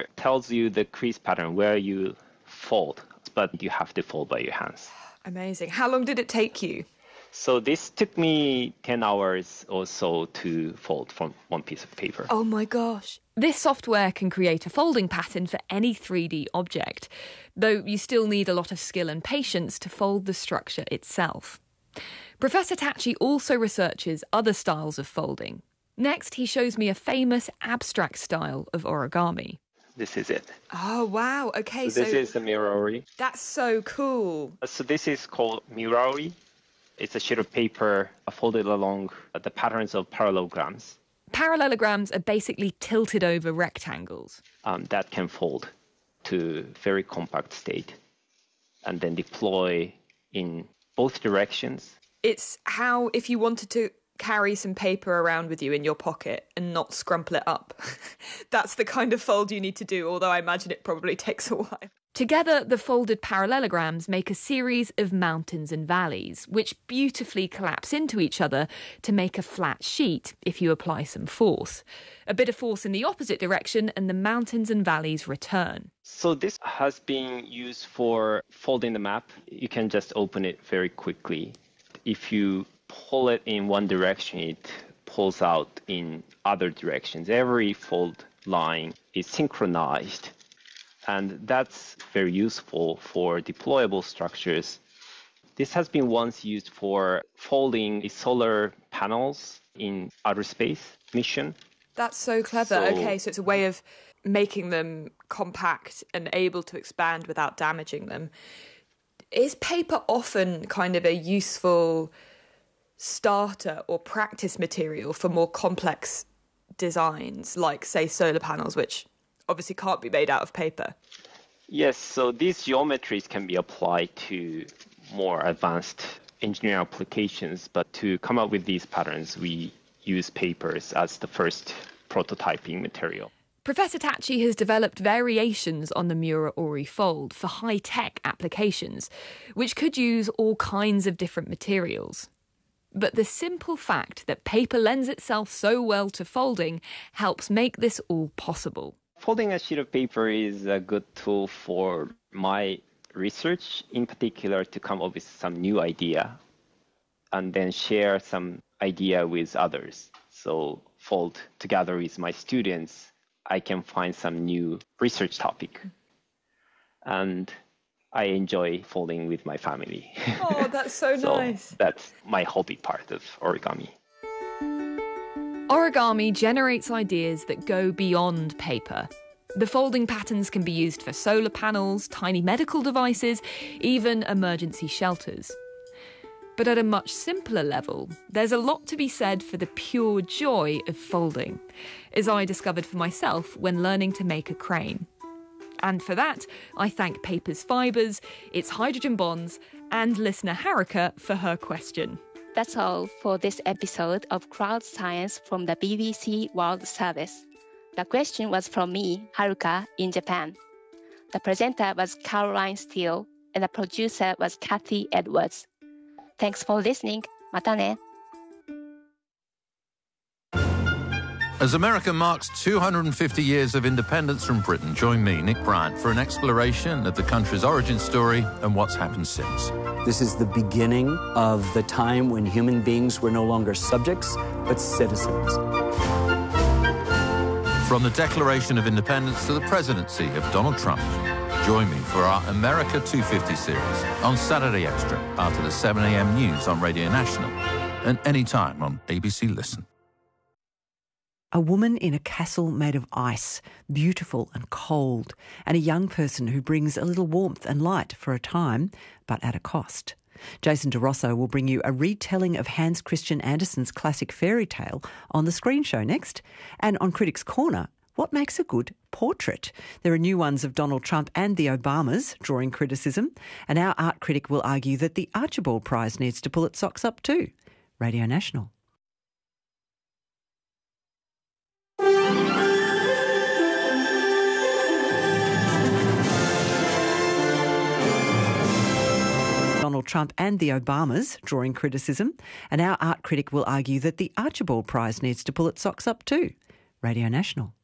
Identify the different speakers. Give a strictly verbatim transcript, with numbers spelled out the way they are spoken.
Speaker 1: paper tells you the crease pattern where you fold, but you have to fold by your hands.
Speaker 2: Amazing. How long did it take you?
Speaker 1: So this took me ten hours or so to fold from one piece of paper.
Speaker 2: Oh my gosh.
Speaker 3: This software can create a folding pattern for any three D object, though you still need a lot of skill and patience to fold the structure itself. Professor Tachi also researches other styles of folding. Next, he shows me a famous abstract style of origami.
Speaker 1: This is it.
Speaker 2: Oh, wow. Okay,
Speaker 1: so... This
Speaker 2: so
Speaker 1: is the miuraori.
Speaker 2: That's so cool.
Speaker 1: So this is called miuraori. It's a sheet of paper folded along the patterns of parallelograms.
Speaker 3: Parallelograms are basically tilted over rectangles.
Speaker 1: Um, that can fold to very compact state and then deploy in both directions.
Speaker 2: It's how if you wanted to carry some paper around with you in your pocket and not scrumple it up. That's the kind of fold you need to do, although I imagine it probably takes a while.
Speaker 3: Together, the folded parallelograms make a series of mountains and valleys, which beautifully collapse into each other to make a flat sheet if you apply some force. A bit of force in the opposite direction and the mountains and valleys return.
Speaker 1: So this has been used for folding the map. You can just open it very quickly. If you pull it in one direction, it pulls out in other directions. Every fold line is synchronized. And that's very useful for deployable structures. This has been once used for folding solar panels in outer space mission.
Speaker 2: That's so clever. So, okay, so it's a way of making them compact and able to expand without damaging them. Is paper often kind of a useful starter or practice material for more complex designs, like, say, solar panels, which obviously can't be made out of paper?
Speaker 1: Yes, so these geometries can be applied to more advanced engineering applications, but to come up with these patterns, we use papers as the first prototyping material.
Speaker 3: Professor Tachi has developed variations on the miuraori fold for high-tech applications, which could use all kinds of different materials. But the simple fact that paper lends itself so well to folding helps make this all possible.
Speaker 1: Folding a sheet of paper is a good tool for my research, in particular to come up with some new idea and then share some idea with others. So fold together with my students, I can find some new research topic. And I enjoy folding with my family.
Speaker 2: Oh, that's so,
Speaker 1: so
Speaker 2: nice.
Speaker 1: That's my hobby part of origami.
Speaker 3: Origami generates ideas that go beyond paper. The folding patterns can be used for solar panels, tiny medical devices, even emergency shelters. But at a much simpler level, there's a lot to be said for the pure joy of folding, as I discovered for myself when learning to make a crane. And for that, I thank paper's fibres, its hydrogen bonds, and listener Haruka for her question.
Speaker 4: That's all for this episode of Crowd Science from the B B C World Service. The question was from me, Haruka, in Japan. The presenter was Caroline Steele, and the producer was Kathy Edwards. Thanks for listening. Mata ne.
Speaker 5: As America marks two hundred fifty years of independence from Britain, join me, Nick Bryant, for an exploration of the country's origin story and what's happened since.
Speaker 6: This is the beginning of the time when human beings were no longer subjects, but citizens.
Speaker 5: From the Declaration of Independence to the presidency of Donald Trump, join me for our America two fifty series on Saturday Extra after the seven a.m. news on Radio National and anytime on A B C Listen.
Speaker 7: A woman in a castle made of ice, beautiful and cold, and a young person who brings a little warmth and light for a time, but at a cost. Jason De Rosso will bring you a retelling of Hans Christian Andersen's classic fairy tale on The Screen Show next. And on Critics' Corner, what makes a good portrait? There are new ones of Donald Trump and the Obamas drawing criticism, and our art critic will argue that the Archibald Prize needs to pull its socks up too. Radio National. Donald Trump and the Obamas drawing criticism, and our art critic will argue that the Archibald Prize needs to pull its socks up too. Radio National.